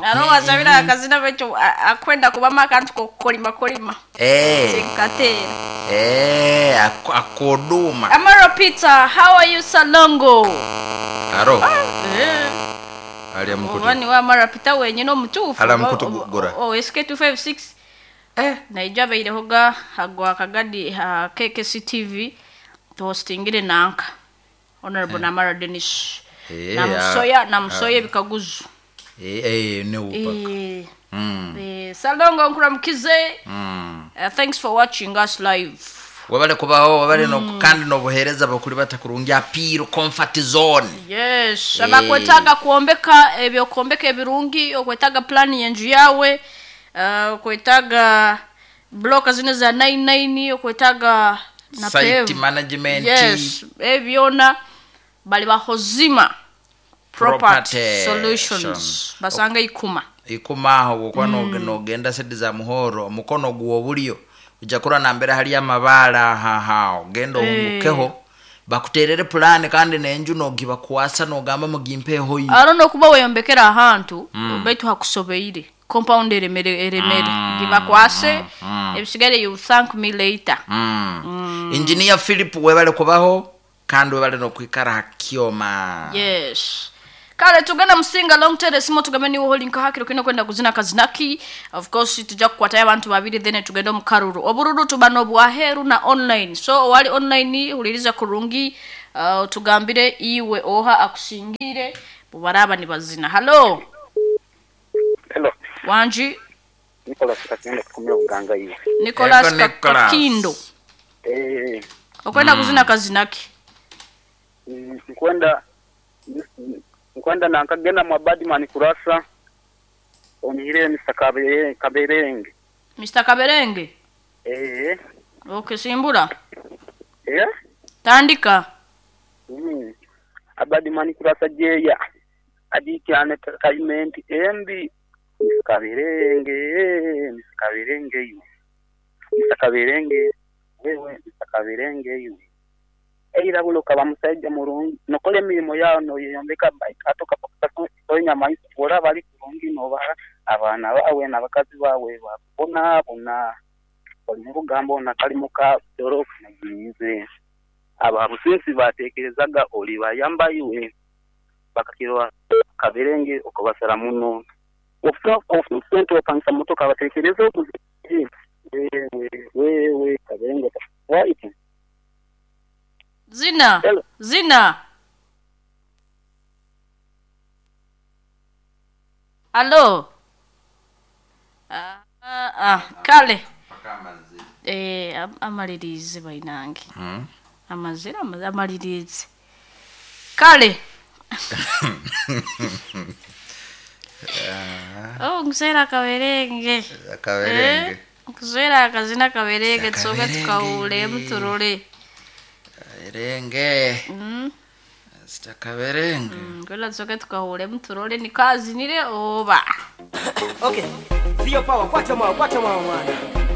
Arowa sabira akazina becho akwenda kubama akantu kokolima kolima. Sikatera. Akoduma. Amaro Peter, how are you Salongo? Aro. Ali amukutu. Wani wa Amaro Peter wenyino mutufu. Ala mukutu gura. SK256. Na ijabe ile hoga hagwa kagadi KKC TV hostingire nanka. Honorable Amaro Dennis. Na msoya bikaguzu. Ne upaka. Salongo nkuramukize. Thanks for watching us live. Wabale kubaho wabale no kandi no buhereza bakuri batakurungi apiro comfort zone. Yes, abakwetaga kuombeka ebyo kombeka ebirungi okwetaga plan yenju yawe okwetaga block zine za 99 okwetaga na site management. Yes, ebyona bali bahozima property solutions basanga ikuma aho kwano nogenda sedi za muhoro mukono guwo bulyo ujakura nambere hali ya mabala gendo hungukeho bakuterere plan kandi nenju nogiba kuwasa nogamba mugimpe hoyi arono kuba weyombekera ahantu betu hakusobeire compound eremere giba kwase ebisigare you thank me later. Engineer Philip webale kubaho kandi webale no kwikara hakioma. Yes. Kale tugana msinga long term simo tugameni holinka hakiro kino kwenda kuzina kazinaki. Of course tujja kukwata abantu babiri then tugenda mu karuru obururu tubano bwaheru na online. So wali online uliriza kurungi tugambire iwe oha akusingire bubaraba ni bazina. Hello Wanji Nicholas Kakindo kumya uganga hiyo. Nicholas Kakindo. Okwenda kuzina kazinaki. Nkwenda nankagenda mwabadi manikurasa onihire Mr. Kaberenge. Mr. Kaberenge? Okay, simbura. Tandika. Abadi manikurasa jeya. Adiki entertainment embi Mr. Kaberenge yu. Mr. Kaberenge wewe Mr. Kaberenge yu. Eira buloka bamusajja murungi nokole mirimo yawo no yombeka atoka pakata nyama isora bali kurungi no bara abana bawe nabakazi bawe babona bali mu rugambo na kalimuka doro nagize ababusinsi batekerezaga oli bayamba iwe bakakirwa Kaberenge okobasara muno of center pansa motoka batekereza okuzi we Kaberenge right. Zina. Hello. Kale. Amalirize bainange. Amazira amalirize. Kale. Ngusera Kaberenge. Ngusera kazina Kaberenge tsoka tukaule muturole. Kaberenge. Mr. Kaberenge. Kwela tsoka tukahule muturole ni kazi nile oba. Okay. Sio power, kwacha mwa mwana.